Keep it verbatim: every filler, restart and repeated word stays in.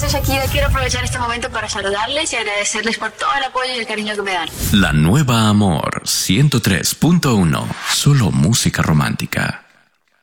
soy Shakira. Quiero aprovechar este momento para saludarles y agradecerles por todo el apoyo y el cariño que me dan. La nueva Amor ciento tres punto uno. Solo música romántica.